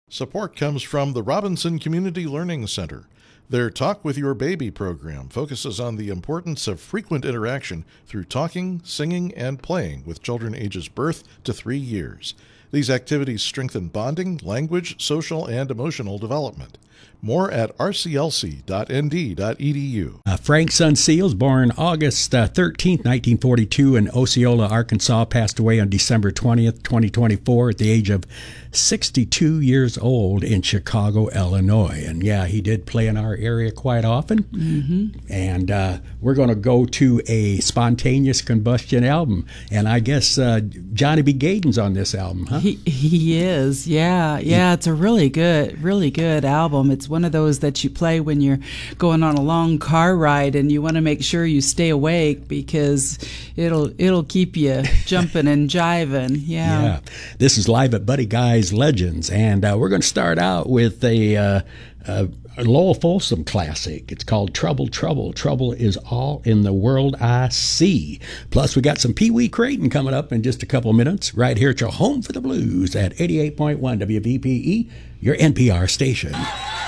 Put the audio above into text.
Support comes from the Robinson Community Learning Center. Their Talk with Your Baby program focuses on the importance of frequent interaction through talking, singing, and playing with children ages birth to 3 years. These activities strengthen bonding, language, social, and emotional development. More at rclc.nd.edu. Frank Sunseals, born August 13th, 1942 in Osceola, Arkansas, passed away on December 20th, 2024 at the age of 62 years old in Chicago, Illinois. And yeah, he did play in our area quite often. Mm-hmm. And we're going to go to a Spontaneous Combustion album. And I guess Johnny B. Gaden's on this album, huh? He is, yeah. It's a really good album. It's one of those that you play when you're going on a long car ride and you want to make sure you stay awake because it'll keep you jumping and jiving. Yeah. This is live at Buddy Guy's Legends, and we're going to start out with a Lowell Folsom classic. It's called Trouble, Trouble. Trouble is all in the world I see. Plus, we got some Pee Wee Creighton coming up in just a couple minutes right here at your home for the blues at 88.1 WVPE, your NPR station.